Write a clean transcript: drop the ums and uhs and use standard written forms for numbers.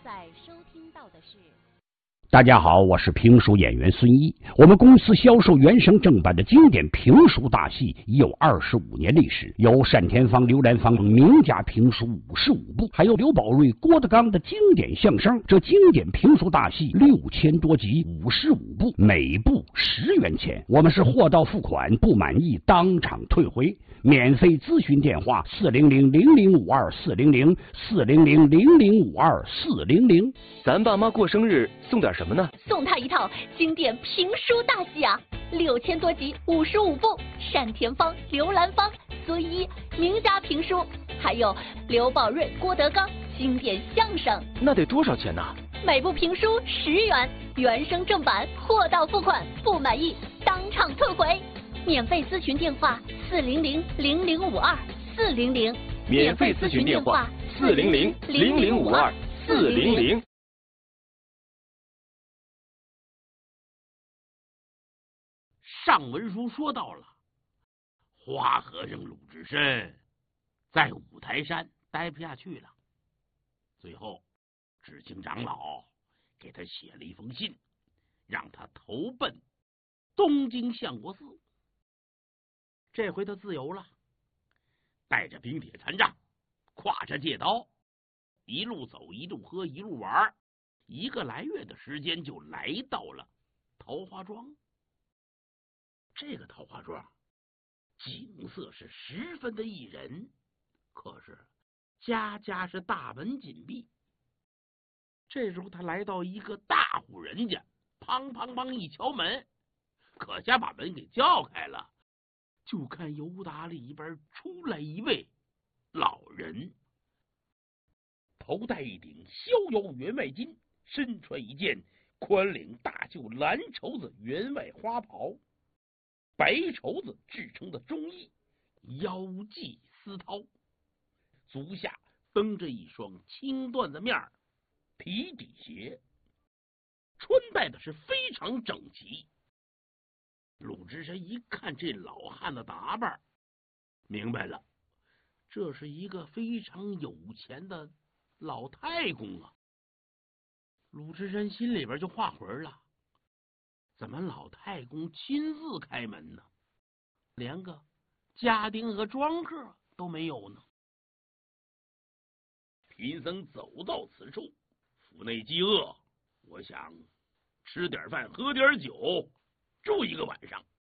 在收听到的是。 大家好，我是评书演员孙一。我们公司销售原声正版的经典评书大戏已有25年历史，有单田芳、刘兰芳名家评书55部，还有刘宝瑞、郭德纲的经典相声。这经典评书大戏6000多集，55部，每部10元钱。我们是货到付款，不满意当场退回。免费咨询电话400-0052-400，400-0052-400。 咱爸妈过生日送点什么呢？ 送他一套经典评书大戏啊，6000多集55部，单田芳、刘兰芳、孙一名家评书，还有刘宝瑞、郭德纲经典相声。 那得多少钱呢？ 每部评书10元，原声正版，货到付款，不满意当场退回。免费咨询电话400-0052-400， 免费咨询电话400-0052-400。 上文书说到了，花和尚鲁智深在五台山待不下去了，最后知青长老给他写了一封信，让他投奔东京相国寺。这回他自由了，带着冰铁残杖，挎着戒刀，一路走，一路喝，一路玩，1个来月的时间就来到了桃花庄。这个桃花庄景色是十分的宜人，可是家家是大门紧闭。这时候他来到一个大户人家，砰砰砰一敲门，可家把门给叫开了，就看由打里边出来一位老人，头戴一顶逍遥员外巾，身穿一件宽领大袖蓝绸子员外花袍，白绸子制成的中衣，腰系丝绦，足下蹬着一双青缎的面皮底鞋，穿戴的是非常整齐。鲁智深一看这老汉的打扮，明白了，这是一个非常有钱的老太公啊。鲁智深心里边就画魂了，怎么老太公亲自开门呢？连个家丁和庄客都没有呢。贫僧走到此处，府内饥饿，我想吃点饭，喝点酒，住一个晚上。